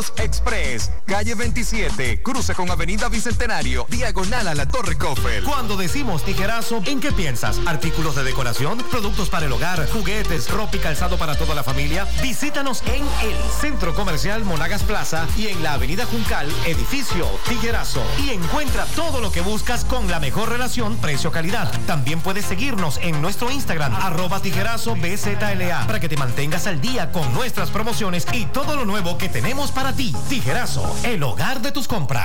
Express, calle 27, cruce con avenida Bicentenario, diagonal a la Torre Coffel. Cuando decimos tijerazo, ¿en qué piensas? ¿Artículos de decoración? ¿Productos para el hogar? ¿Juguetes? ¿Ropa y calzado para toda la familia? Visítanos en el Centro Comercial Monagas Plaza y en la avenida Juncal, edificio Tijerazo. Y encuentra todo lo que buscas con la mejor relación precio-calidad. También puedes seguirnos en nuestro Instagram, @TijerazzoBZLA, para que te mantengas al día con nuestras promociones y todo lo nuevo que tenemos para ti. Tijerazo, el hogar de tus compras.